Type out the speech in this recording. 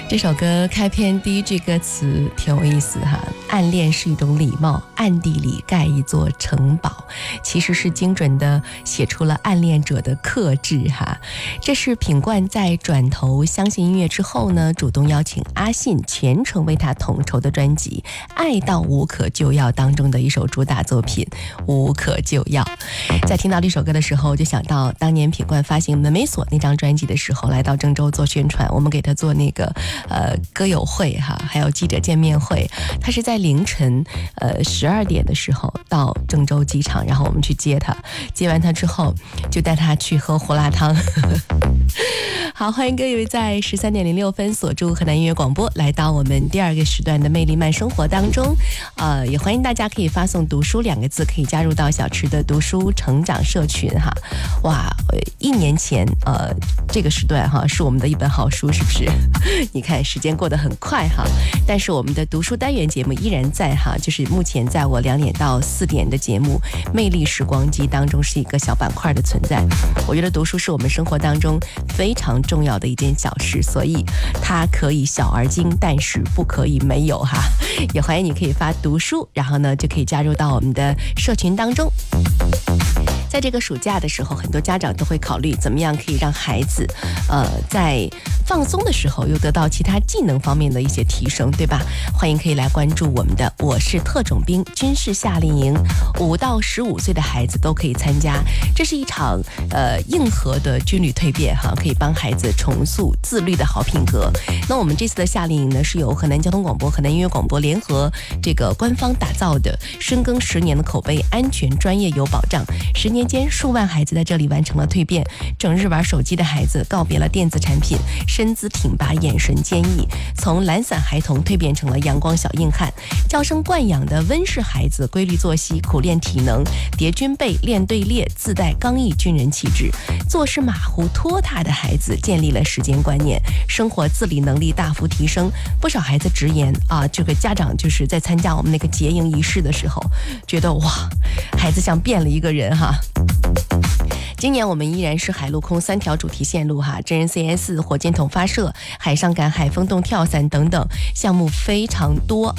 这首歌开篇第一句歌词挺有意思哈，暗恋是一种礼貌，暗地里盖一座城堡，其实是精准的写出了暗恋者的克制哈。这是品冠在转投相信音乐之后呢，主动邀请阿信全程为他统筹的专辑《爱到无可救药》当中的一首主打作品《无可救药》。在听到这首歌的时候，就想到当年品冠发行《门没锁》那张专辑的时候，来到郑州做宣传，我们给他做那个歌友会哈，还有记者见面会。他是在凌晨12点的时候到郑州机场，然后我们去接他，接完他之后就带他去喝胡辣汤。好，欢迎各位在13点06分锁住河南音乐广播，来到我们第二个时段的魅力慢生活当中。也欢迎大家可以发送读书2个字，可以加入到小池的读书成长社群哈。哇，1年前这个时段哈是我们的一本好书，是不是？你看时间过得很快哈，但是我们的读书单元节目依然在哈，就是目前在我2点到4点的节目魅力时光机当中是一个小板块的存在。我觉得读书是我们生活当中非常重要的一件小事，所以它可以小而精，但是不可以没有哈。也欢迎你可以发读书，然后呢就可以加入到我们的社群当中。在这个暑假的时候，很多家长都会考虑怎么样可以让孩子在放松的时候又得到其他技能方面的一些提升，对吧？欢迎可以来关注我们的我是特种兵军事夏令营，5到15岁的孩子都可以参加。这是一场硬核的军旅蜕变哈，可以帮孩子重塑自律的好品格。那我们这次的夏令营呢，是由河南交通广播、河南音乐广播联合这个官方打造的，深耕10年的口碑，安全专业有保障。10年间，数万孩子在这里完成了蜕变。整日玩手机的孩子告别了电子产品，身姿挺拔，眼神坚毅，从懒散孩童蜕变成了阳光小硬汉。娇生惯养的温室孩子，规律作息，苦练体能，叠军备，练队列，自带刚毅军人气质。做事马虎拖沓的孩子建立了时间观念，生活自理能力大幅提升。不少孩子直言啊，这个家长就是在参加我们那个结营仪式的时候，觉得哇，孩子像变了一个人哈。今年我们依然是海陆空3条主题线路哈，真人 CS、火箭筒发射、海上赶海、风洞跳伞等等项目非常多